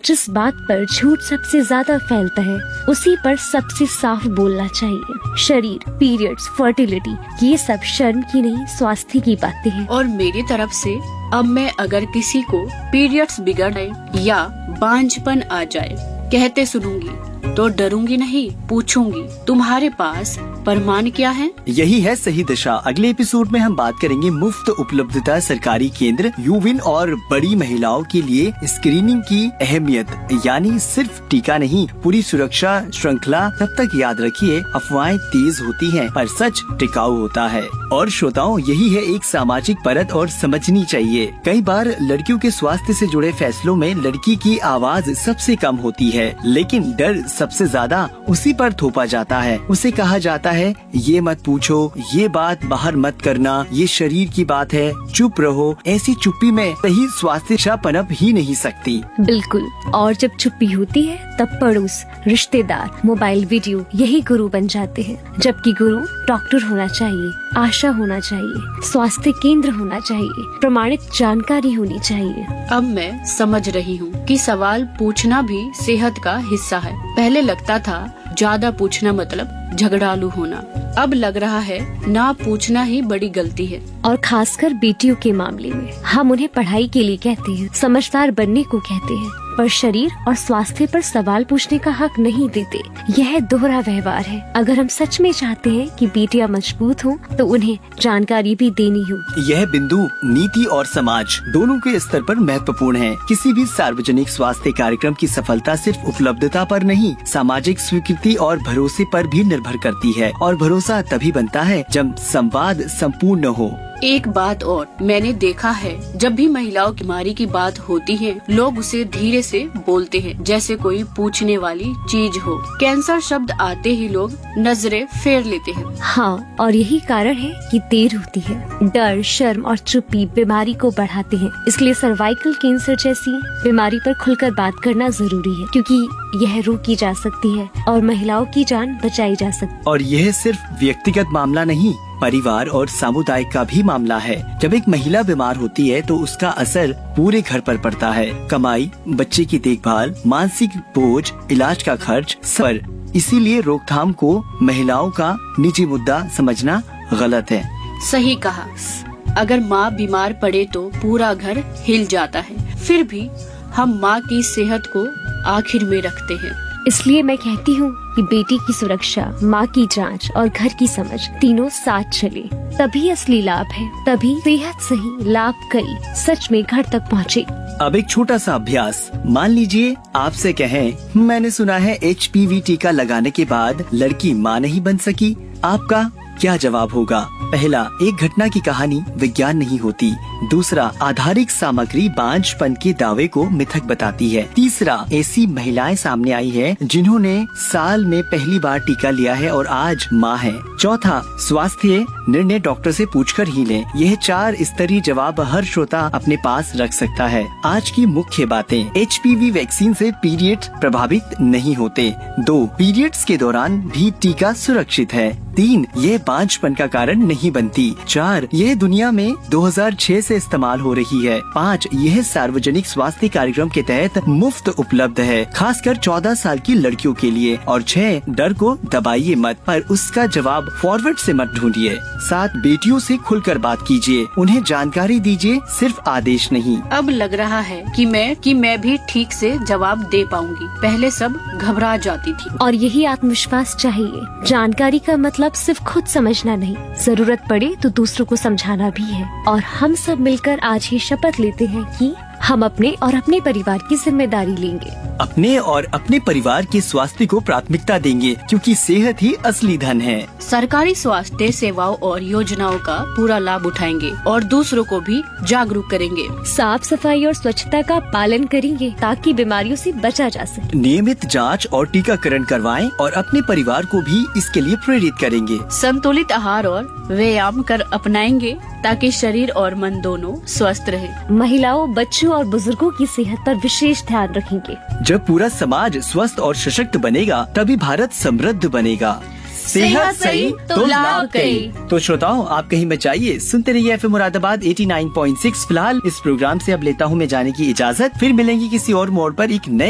जिस बात पर झूठ सबसे ज्यादा फैलता है उसी पर सबसे साफ बोलना चाहिए। शरीर, पीरियड्स, फर्टिलिटी, ये सब शर्म की नहीं स्वास्थ्य की बातें हैं। और मेरी तरफ से अब मैं अगर किसी को पीरियड्स बिगड़ जाए या बांझपन आ जाए कहते सुनूंगी तो डरूंगी नहीं, पूछूंगी तुम्हारे पास प्रमाण क्या है। यही है सही दिशा। अगले एपिसोड में हम बात करेंगे मुफ्त उपलब्धता सरकारी केंद्र, यूविन और बड़ी महिलाओं के लिए स्क्रीनिंग की अहमियत, यानी सिर्फ टीका नहीं, पूरी सुरक्षा श्रृंखला। तब तक याद रखिए, अफवाहें तेज होती हैं पर सच टिकाऊ होता है। और श्रोताओं, यही है एक सामाजिक परत और समझनी चाहिए। कई बार लड़कियों के स्वास्थ्य से जुड़े फैसलों में लड़की की आवाज सबसे कम होती है, लेकिन डर सबसे ज्यादा उसी पर थोपा जाता है। उसे कहा जाता है ये मत पूछो, ये बात बाहर मत करना, ये शरीर की बात है, चुप रहो। ऐसी चुप्पी में सही स्वास्थ्य पनप ही नहीं सकती। बिल्कुल। और जब चुप्पी होती है तब पड़ोस, रिश्तेदार, मोबाइल वीडियो यही गुरु बन जाते हैं। जबकि गुरु डॉक्टर होना चाहिए, आशा होना चाहिए, स्वास्थ्य केंद्र होना चाहिए, प्रमाणित जानकारी होनी चाहिए। अब मैं समझ रही हूँ कि सवाल पूछना भी सेहत का हिस्सा है। पहले लगता था ज्यादा पूछना मतलब झगड़ालू होना, अब लग रहा है ना पूछना ही बड़ी गलती है। और खासकर बेटियों के मामले में हम उन्हें पढ़ाई के लिए कहते हैं, समझदार बनने को कहते हैं, पर शरीर और स्वास्थ्य पर सवाल पूछने का हक नहीं देते। यह दोहरा व्यवहार है। अगर हम सच में चाहते हैं कि बेटियां मजबूत हों, तो उन्हें जानकारी भी देनी होगी। यह बिंदु नीति और समाज दोनों के स्तर पर महत्वपूर्ण है। किसी भी सार्वजनिक स्वास्थ्य कार्यक्रम की सफलता सिर्फ उपलब्धता पर नहीं, सामाजिक स्वीकृति और भरोसे पर भी निर्भर करती है। और भरोसा तभी बनता है जब संवाद संपूर्ण हो। एक बात और मैंने देखा है, जब भी महिलाओं की बीमारी की बात होती है, लोग उसे धीरे से बोलते हैं जैसे कोई पूछने वाली चीज हो। कैंसर शब्द आते ही लोग नजरें फेर लेते हैं। हाँ, और यही कारण है कि देर होती है। डर, शर्म और चुप्पी बीमारी को बढ़ाते हैं। इसलिए सर्वाइकल कैंसर जैसी बीमारी पर खुलकर बात करना जरूरी है, क्योंकि यह रोकी जा सकती है और महिलाओं की जान बचाई जा सकती है। और यह सिर्फ व्यक्तिगत मामला नहीं, परिवार और सामुदायिक का भी मामला है। जब एक महिला बीमार होती है तो उसका असर पूरे घर पर पड़ता है। कमाई, बच्चे की देखभाल, मानसिक बोझ, इलाज का खर्च, सब। इसीलिए रोकथाम को महिलाओं का निजी मुद्दा समझना गलत है। सही कहा। अगर माँ बीमार पड़े तो पूरा घर हिल जाता है, फिर भी हम माँ की सेहत को आखिर में रखते हैं। इसलिए मैं कहती हूँ कि बेटी की सुरक्षा, माँ की जांच और घर की समझ तीनों साथ चले, तभी असली लाभ है। तभी सेहत सही, लाभ कई सच में घर तक पहुँचे। अब एक छोटा सा अभ्यास। मान लीजिए आपसे कहें, मैंने सुना है HPV टीका लगाने के बाद लड़की माँ नहीं बन सकी। आपका क्या जवाब होगा? पहला, एक घटना की कहानी विज्ञान नहीं होती। दूसरा, आधारिक सामग्री बांझपन के दावे को मिथक बताती है। तीसरा, ऐसी महिलाएं सामने आई है जिन्होंने साल में पहली बार टीका लिया है और आज माँ है। चौथा, स्वास्थ्य निर्णय डॉक्टर से पूछकर ही लें। यह 4 स्तरीय जवाब हर श्रोता अपने पास रख सकता है। आज की मुख्य बातें। HPV वैक्सीन से पीरियड प्रभावित नहीं होते। 2, पीरियड्स के दौरान भी टीका सुरक्षित है। 3, यह बांझपन का कारण नहीं बनती। 4, यह दुनिया में 2006 से इस्तेमाल हो रही है। 5, यह सार्वजनिक स्वास्थ्य कार्यक्रम के तहत मुफ्त उपलब्ध है, खासकर 14 साल की लड़कियों के लिए। और 6, डर को दबाइए मत, पर उसका जवाब फॉरवर्ड से मत ढूंढिए। 7, बेटियों से खुलकर बात कीजिए, उन्हें जानकारी दीजिए, सिर्फ आदेश नहीं। अब लग रहा है कि मैं भी ठीक से जवाब दे पाऊंगी। पहले सब घबरा जाती थी। और यही आत्मविश्वास चाहिए। जानकारी का मतलब सिर्फ खुद समझना नहीं, जरूरत पड़े तो दूसरों को समझाना भी है। और हम सब मिलकर आज ही शपथ लेते हैं कि हम अपने और अपने परिवार की जिम्मेदारी लेंगे। अपने और अपने परिवार के स्वास्थ्य को प्राथमिकता देंगे, क्योंकि सेहत ही असली धन है। सरकारी स्वास्थ्य सेवाओं और योजनाओं का पूरा लाभ उठाएंगे और दूसरों को भी जागरूक करेंगे। साफ सफाई और स्वच्छता का पालन करेंगे ताकि बीमारियों से बचा जा सके। नियमित जांच और टीकाकरण करवाएं और अपने परिवार को भी इसके लिए प्रेरित करेंगे। संतुलित आहार और व्यायाम कर अपनाएंगे ताकि शरीर और मन दोनों स्वस्थ रहे। महिलाओं, बच्चों और बुजुर्गों की सेहत पर विशेष ध्यान रखेंगे। जब पूरा समाज स्वस्थ और सशक्त बनेगा, तभी भारत समृद्ध बनेगा। सेहत सही तो लाभ कई। तो श्रोताओं, आप कहीं मत जाइए, सुनते रहिए FM मुरादाबाद 89.6। फिलहाल इस प्रोग्राम से अब लेता हूँ मैं जाने की इजाजत। फिर मिलेंगे किसी और मोड़ पर एक नए